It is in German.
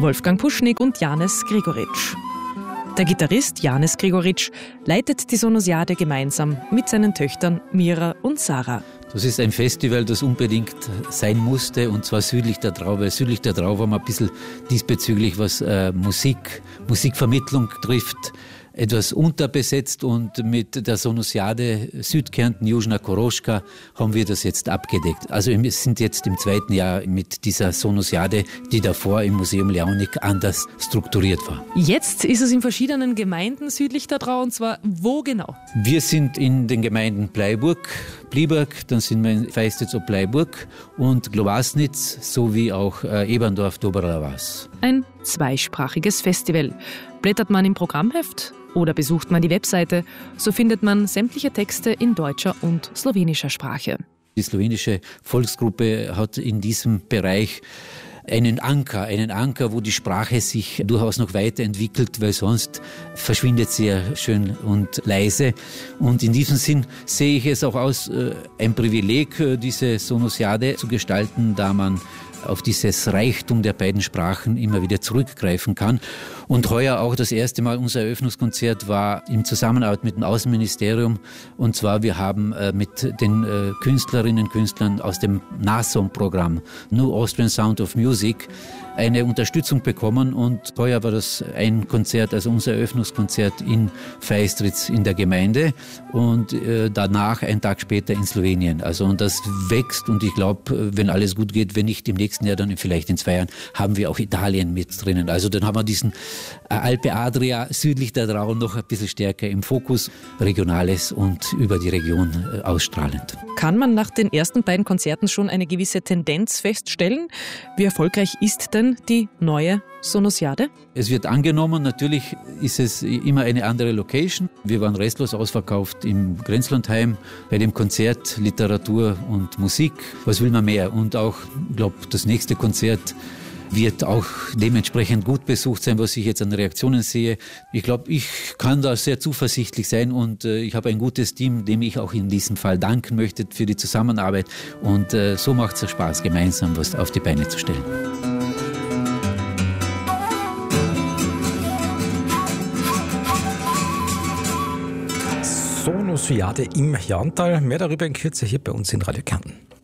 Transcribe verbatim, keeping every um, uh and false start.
Wolfgang Puschnig und Janez Gregoritsch. Der Gitarrist Janez Gregoritsch leitet die Sonosiade gemeinsam mit seinen Töchtern Mira und Sarah. Das ist ein Festival, das unbedingt sein musste, und zwar südlich der Drau, weil südlich der Drau war man ein bisschen diesbezüglich, was äh, Musik, Musikvermittlung trifft, etwas unterbesetzt, und mit der Sonosiade Südkärnten, Južna Koroška, haben wir das jetzt abgedeckt. Also wir sind jetzt im zweiten Jahr mit dieser Sonosiade, die davor im Museum Leonik anders strukturiert war. Jetzt ist es in verschiedenen Gemeinden südlich der Drau, und zwar wo genau? Wir sind in den Gemeinden Bleiburg, Bliberg, dann sind wir in Feistitz ob Bleiburg und Glowasnitz sowie auch äh, Eberndorf, Dobrá Vas. Ein zweisprachiges Festival. Blättert man im Programmheft oder besucht man die Webseite, so findet man sämtliche Texte in deutscher und slowenischer Sprache. Die slowenische Volksgruppe hat in diesem Bereich einen Anker, einen Anker, wo die Sprache sich durchaus noch weiterentwickelt, weil sonst verschwindet sie ja schön und leise. Und in diesem Sinn sehe ich es auch als ein Privileg, diese Sonosiade zu gestalten, da man auf dieses Reichtum der beiden Sprachen immer wieder zurückgreifen kann. Und heuer auch das erste Mal unser Eröffnungskonzert war in Zusammenarbeit mit dem Außenministerium. Und zwar, wir haben äh, mit den äh, Künstlerinnen und Künstlern aus dem NASOM-Programm, New Austrian Sound of Music, eine Unterstützung bekommen. Und heuer war das ein Konzert, also unser Eröffnungskonzert in Feistritz in der Gemeinde und äh, danach einen Tag später in Slowenien. Also und das wächst, und ich glaube, wenn alles gut geht, wenn nicht im nächsten Jahr, dann vielleicht in zwei Jahren, haben wir auch Italien mit drinnen. Also dann haben wir diesen Alpe Adria südlich der Drau noch ein bisschen stärker im Fokus, Regionales und über die Region ausstrahlend. Kann man nach den ersten beiden Konzerten schon eine gewisse Tendenz feststellen? Wie erfolgreich ist denn die neue Sonosiade? Es wird angenommen, natürlich ist es immer eine andere Location. Wir waren restlos ausverkauft im Grenzlandheim bei dem Konzert Literatur und Musik. Was will man mehr? Und auch, ich glaube, das nächste Konzert wird auch dementsprechend gut besucht sein, was ich jetzt an Reaktionen sehe. Ich glaube, ich kann da sehr zuversichtlich sein, und äh, ich habe ein gutes Team, dem ich auch in diesem Fall danken möchte für die Zusammenarbeit. Und äh, so macht es Spaß, gemeinsam was auf die Beine zu stellen. Sonosiade im Jahntal. Mehr darüber in Kürze hier bei uns in Radio Kärnten.